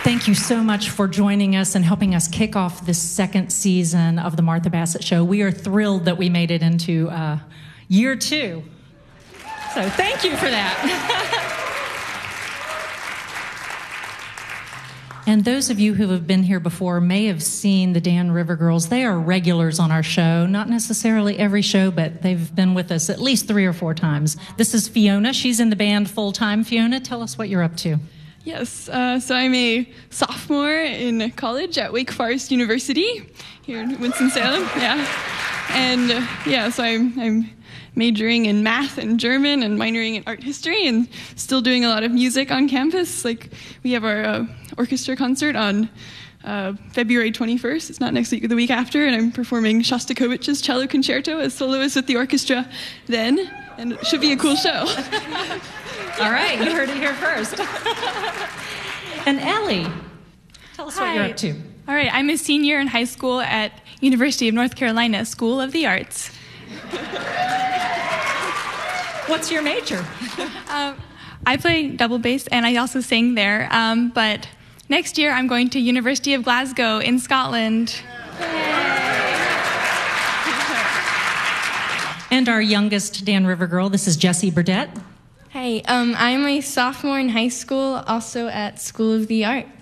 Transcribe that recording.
Thank you so much for joining us and helping us kick off this second season of the Martha Bassett Show. We are thrilled that we made it into year 2. So thank you for that. And those of you who have been here before may have seen the Dan River Girls. They are regulars on our show, not necessarily every show, but they've been with us at least 3 or 4 times. This is Fiona. She's in the band full-time. Fiona, tell us what you're up to. Yes, so I'm a sophomore in college at Wake Forest University here in Winston-Salem. So I'm majoring in math and German and minoring in art history and still doing a lot of music on campus. Like, we have our orchestra concert on February 21st. It's not next week or the week after, and I'm performing Shostakovich's Cello Concerto as soloist with the orchestra then, and it should be a cool show. All right, you heard it here first. And Ellie, tell us what you're up to. All right, I'm a senior in high school at University of North Carolina School of the Arts. What's your major? I play double bass, and I also sing there. But next year, I'm going to University of Glasgow in Scotland. And our youngest Dan River girl, this is Jessie Burdett. Hi, I'm a sophomore in high school, also at School of the Arts.